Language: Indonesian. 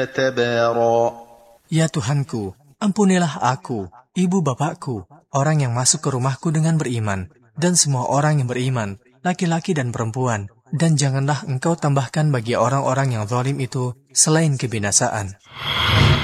تبارا. Ya Tuhanku, ampunilah aku, ibu bapakku, orang yang masuk ke rumahku dengan beriman, dan semua orang yang beriman, laki-laki dan perempuan, dan janganlah engkau tambahkan bagi orang-orang yang zalim itu selain kebinasaan.